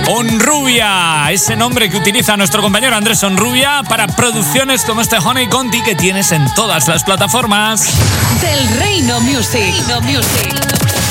Onrubia, ese nombre que utiliza nuestro compañero Andrés Onrubia para producciones como este Honey Conti que tienes en todas las plataformas. Del Reino Music.